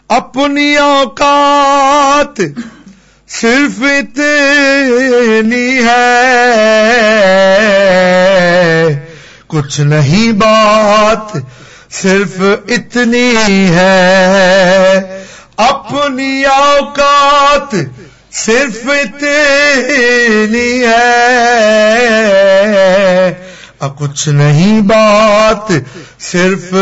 अपनी औकात सिर्फ इतनी है, कुछ नहीं बात सिर्फ इतनी है। अपनी औकात सिर्फ इतनी है, कुछ नहीं बात सिर्फ